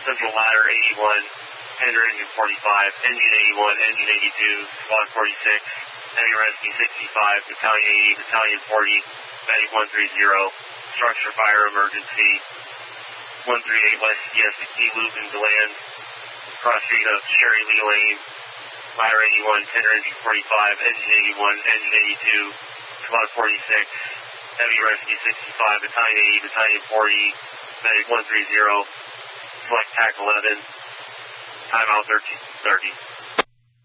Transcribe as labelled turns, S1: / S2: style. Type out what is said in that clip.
S1: Central Ladder 81, Tender Engine 45, Engine 81, Engine 82, Squad 46, Heavy Rescue 65, Battalion 80, Battalion 40, Medic 130, Structure Fire Emergency, 138 West ES Key Loop in DeLand, cross street of Sherry Lee Lane, Ladder 81, Tender Engine 45, Engine 81, Engine 82, Squad 46, Heavy Rescue 65, Battalion 80, Battalion 40, Medic 130, Select TAC 11, timeout 13:30.